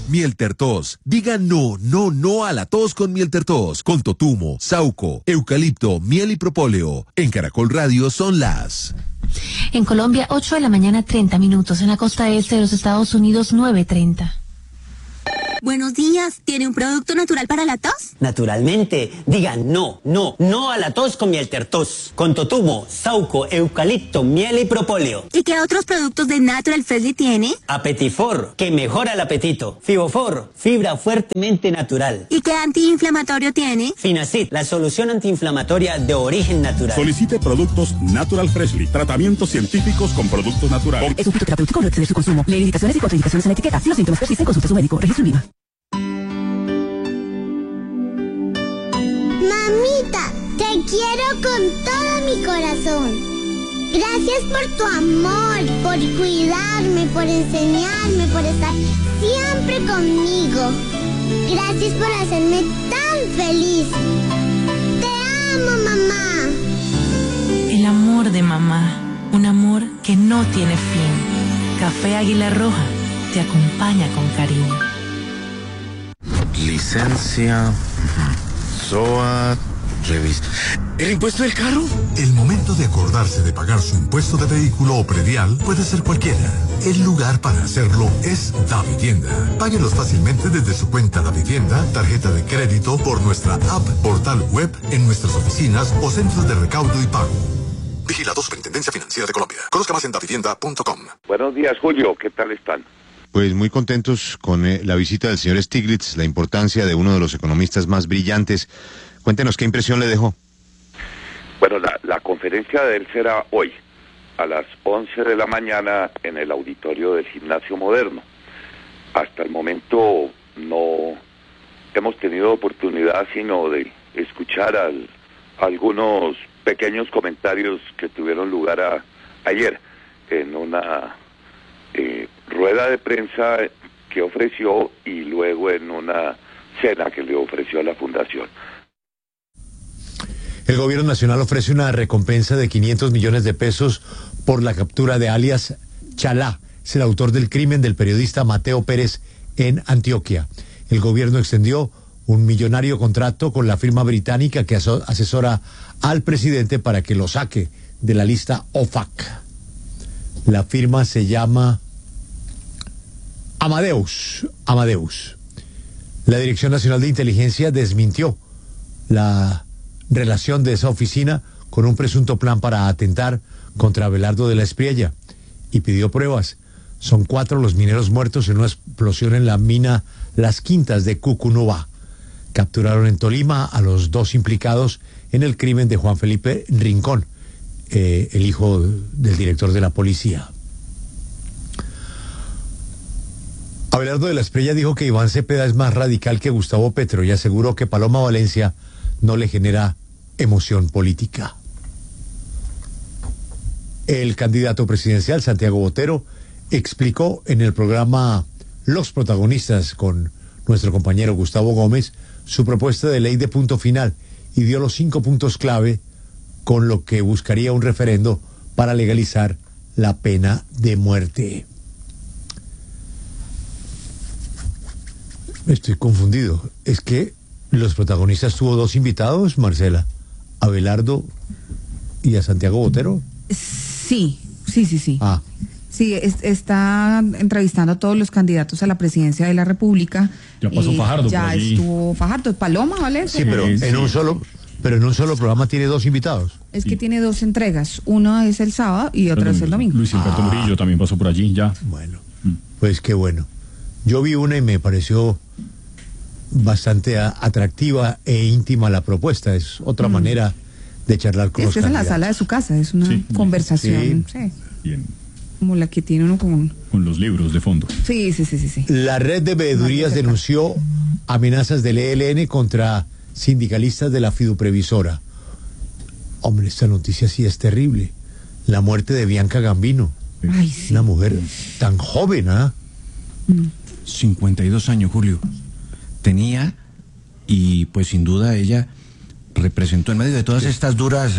Miel Tertos. Diga no, no, no a la tos con Miel Tertos. Con totumo, sauco, eucalipto, miel y propóleo. En Caracol Radio son las... En Colombia, 8 de la mañana, 30 minutos. En la costa este de los Estados Unidos, 9:30. Buenos días, ¿tiene un producto natural para la tos? Naturalmente, digan no, no, no a la tos con Miel Tertos. Con totumo, sauco, eucalipto, miel y propóleo. ¿Y qué otros productos de Natural Freshly tiene? Apetifor, que mejora el apetito. Fibofor, fibra fuertemente natural. ¿Y qué antiinflamatorio tiene? Finacid, la solución antiinflamatoria de origen natural. Solicite productos Natural Freshly, tratamientos científicos con productos naturales. Es un fitoterapéutico, no excede su consumo. Lee indicaciones y contraindicaciones en la etiqueta. Si los síntomas persisten, consulte a su médico. Registro INVIMA. Mamita, te quiero con todo mi corazón. Gracias por tu amor, por cuidarme, por enseñarme, por estar siempre conmigo. Gracias por hacerme tan feliz. Te amo, mamá. El amor de mamá, un amor que no tiene fin. Café Águila Roja te acompaña con cariño. Licencia, SOAT, revista. ¿El impuesto del carro? El momento de acordarse de pagar su impuesto de vehículo o predial puede ser cualquiera. El lugar para hacerlo es Davivienda. Páguelos fácilmente desde su cuenta Davivienda, tarjeta de crédito, por nuestra app, portal web, en nuestras oficinas o centros de recaudo y pago. Vigilado Superintendencia Financiera de Colombia. Conozca más en davivienda.com. Buenos días, Julio. ¿Qué tal están? Pues muy contentos con la visita del señor Stiglitz, la importancia de uno de los economistas más brillantes. Cuéntenos qué impresión le dejó. Bueno, la conferencia de él será hoy, a las 11 de la mañana, en el auditorio del Gimnasio Moderno. Hasta el momento no hemos tenido oportunidad sino de escuchar algunos pequeños comentarios que tuvieron lugar ayer en una rueda de prensa que ofreció y luego en una cena que le ofreció a la Fundación. El gobierno nacional ofrece una recompensa de 500 millones de pesos por la captura de alias Chalá, es el autor del crimen del periodista Mateo Pérez en Antioquia. El gobierno extendió un millonario contrato con la firma británica que asesora al presidente para que lo saque de la lista OFAC. La firma se llama Amadeus. La Dirección Nacional de Inteligencia desmintió la relación de esa oficina con un presunto plan para atentar contra Abelardo de la Espriella y pidió pruebas. Son 4 los mineros muertos en una explosión en la mina Las Quintas de Cucunúa. Capturaron en Tolima a los 2 implicados en el crimen de Juan Felipe Rincón, el hijo del director de la policía. Abelardo de la Espriella dijo que Iván Cepeda es más radical que Gustavo Petro y aseguró que Paloma Valencia no le genera emoción política. El candidato presidencial, Santiago Botero, explicó en el programa Los Protagonistas con nuestro compañero Gustavo Gómez su propuesta de ley de punto final y dio los 5 puntos clave con lo que buscaría un referendo para legalizar la pena de muerte. Estoy confundido. Es que Los Protagonistas tuvo 2 invitados, Marcela, Abelardo y a Santiago Botero. Sí. Ah. Sí, está entrevistando a todos los candidatos a la presidencia de la República. Ya pasó Fajardo ya por allí. Estuvo Fajardo, Paloma, ¿vale? Sí, pero en un solo programa tiene 2 invitados. Es que tiene 2 entregas, uno es el sábado y otro es el domingo. Luis Alberto Murillo también pasó por allí, ya. Bueno, pues qué bueno. Yo vi una y me pareció bastante atractiva e íntima la propuesta. Es otra manera de charlar con los Es en la candidatos. sala de su casa, es una conversación. Sí. Bien. Como la que tiene uno con los libros de fondo. Sí. La red de veedurías denunció amenazas del ELN contra sindicalistas de la fiduprevisora. Hombre, esta noticia sí es terrible. La muerte de Bianca Gambino. Ay, sí. Una mujer tan joven, ¿ah? 52 años, Julio. Tenía, y pues sin duda ella representó en medio de todas estas duras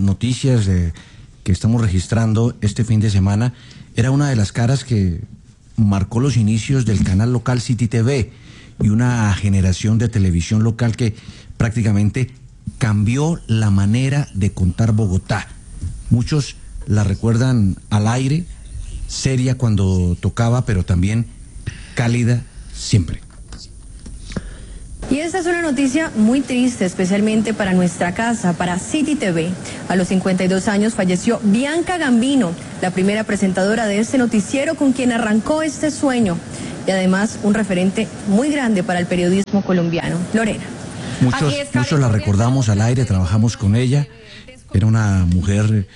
noticias que estamos registrando este fin de semana, era una de las caras que marcó los inicios del canal local City TV y una generación de televisión local que prácticamente cambió la manera de contar Bogotá. Muchos la recuerdan al aire, seria cuando tocaba, pero también cálida siempre. Y esta es una noticia muy triste, especialmente para nuestra casa, para City TV. A los 52 años falleció Bianca Gambino, la primera presentadora de este noticiero con quien arrancó este sueño. Y además un referente muy grande para el periodismo colombiano. Lorena. Muchos la recordamos al aire, trabajamos con ella. Era una mujer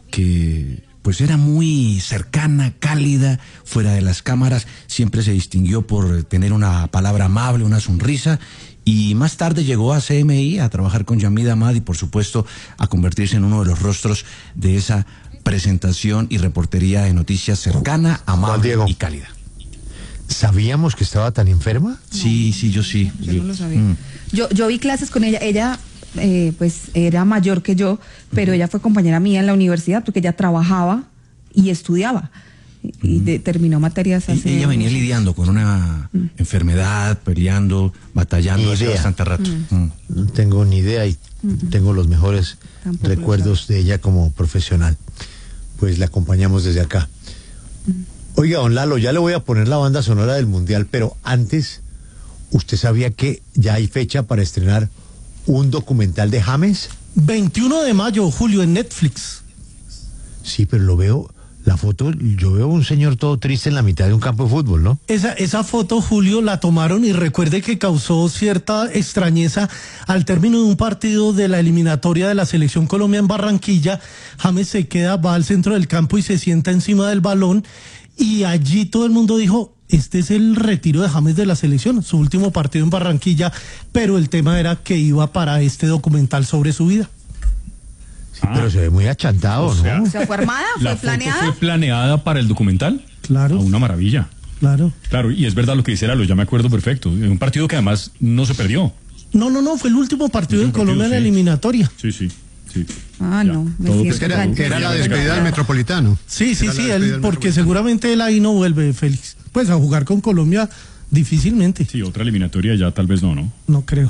que pues era muy cercana, cálida, fuera de las cámaras, siempre se distinguió por tener una palabra amable, una sonrisa, y más tarde llegó a CMI a trabajar con Yamid Ahmad y por supuesto a convertirse en uno de los rostros de esa presentación y reportería de noticias cercana, amable y cálida. ¿Sabíamos que estaba tan enferma? Sí, yo sí. Yo no lo sabía. Yo vi clases con ella. Ella pues era mayor que yo, pero ella fue compañera mía en la universidad porque ella trabajaba y estudiaba y terminó materias hace... Ella venía lidiando con una enfermedad, peleando, batallando hace bastante rato. No tengo ni idea y tengo los mejores recuerdos de ella como profesional. Pues la acompañamos desde acá. Oiga, don Lalo, ya le voy a poner la banda sonora del Mundial, pero antes, ¿usted sabía que ya hay fecha para estrenar un documental de James? 21 de mayo, Julio, en Netflix. Sí, pero lo veo, la foto, yo veo un señor todo triste en la mitad de un campo de fútbol, ¿no? Esa foto, Julio, la tomaron y recuerde que causó cierta extrañeza al término de un partido de la eliminatoria de la Selección Colombia en Barranquilla. James va al centro del campo y se sienta encima del balón y allí todo el mundo dijo... Este es el retiro de James de la selección, su último partido en Barranquilla, pero el tema era que iba para este documental sobre su vida. Sí, pero se ve muy achantado, ¿no? O sea, ¿fue armada? ¿Fue planeada? ¿Fue planeada para el documental? Claro. Una maravilla. Claro, y es verdad lo que dice Lalo, ya me acuerdo perfecto. Un partido que además no se perdió. No, fue el último partido de Colombia en la eliminatoria. Sí. Ah, ya. No, era la despedida del Metropolitano. Sí, porque seguramente él ahí no vuelve, Félix. Pues a jugar con Colombia difícilmente. Sí, otra eliminatoria ya tal vez no. No creo.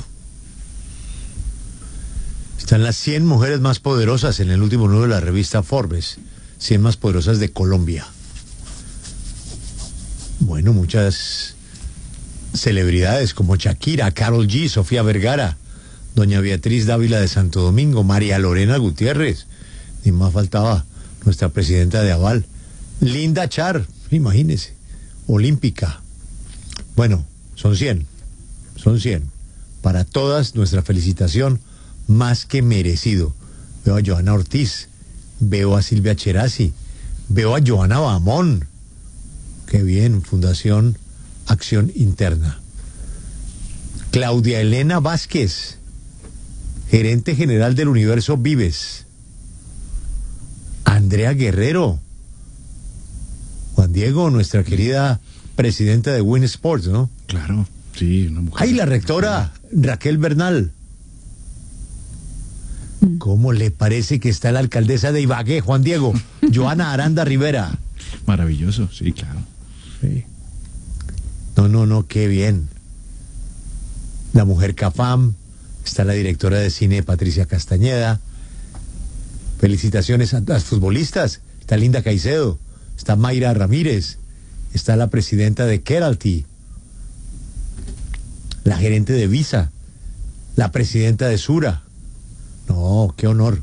Están las 100 mujeres más poderosas en el último número de la revista Forbes. 100 más poderosas de Colombia. Bueno, muchas celebridades como Shakira, Karol G, Sofía Vergara, doña Beatriz Dávila de Santo Domingo, María Lorena Gutiérrez, ni más faltaba nuestra presidenta de Aval, Linda Char, imagínese, olímpica. Bueno, son 100. Para todas, nuestra felicitación, más que merecido. Veo a Johanna Ortiz, veo a Silvia Cherasi, veo a Johanna Bamón. Qué bien, Fundación Acción Interna. Claudia Elena Vázquez, gerente general del Universo Vives. Andrea Guerrero. Juan Diego, nuestra querida presidenta de Win Sports, ¿no? Claro, sí, una mujer. ¡Ay, la rectora Raquel Bernal! ¿Cómo le parece que está la alcaldesa de Ibagué, Juan Diego? Joana Aranda Rivera. Maravilloso, sí, claro. Sí. No, qué bien. La mujer CAFAM, está la directora de cine Patricia Castañeda. Felicitaciones a las futbolistas. Está Linda Caicedo, está Mayra Ramírez, está la presidenta de Keralty, la gerente de Visa, la presidenta de Sura. No, qué honor.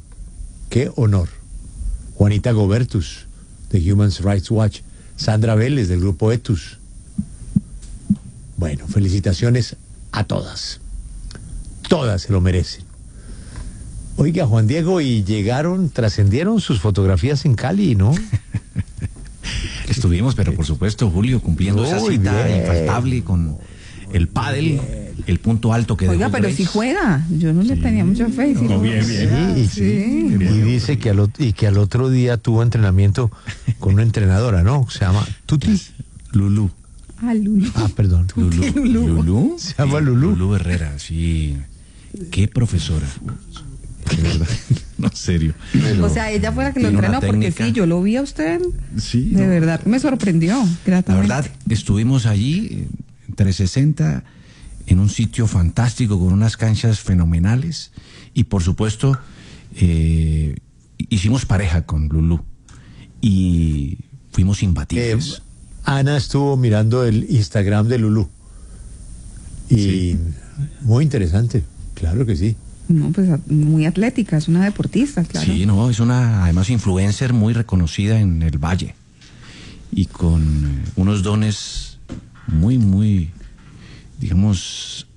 Juanita Gobertus, de Human Rights Watch, Sandra Vélez, del grupo Etus. Bueno, felicitaciones a todas. Todas se lo merecen. Oiga, Juan Diego, y trascendieron sus fotografías en Cali, ¿no? Estuvimos, pero por supuesto, Julio, cumpliendo esa cita infaltable con el pádel, el punto alto que Oiga, pero si juega, yo no le tenía mucha fe. Bien. Y dice que al otro día tuvo entrenamiento con una entrenadora, ¿no? Se llama Tuti. Lulú. Lulú. Perdón. Lulú. Se llama Lulú. Lulú Herrera, sí. Qué profesora. De verdad. No, en serio. O sea, ella fue la que lo Tiene una entrenó, porque técnica. sí, yo lo vi a usted. Sí, De no. verdad, me sorprendió. La Gratamente. verdad, estuvimos allí, en 360, en un sitio fantástico, con unas canchas fenomenales, y por supuesto, hicimos pareja con Lulú, y fuimos imbatibles. Ana estuvo mirando el Instagram de Lulú. Y muy interesante, claro que sí. No, pues muy atlética, es una deportista, claro. Sí, no, es una, además, influencer muy reconocida en el Valle, y con unos dones muy, muy, digamos,